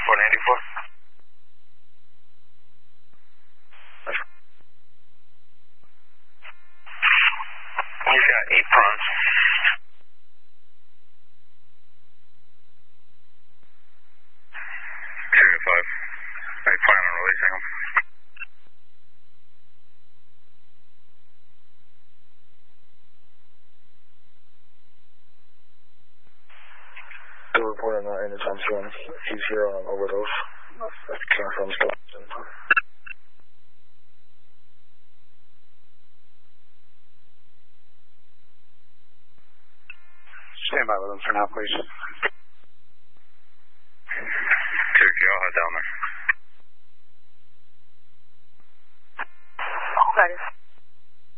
He's got 8 prawns. Two to 5. I plan on releasing them. Still reporting that anytime soon. He's here on an overdose. That came from Stockton. Stand by with him for now, please. Cherokee, I'll head down there.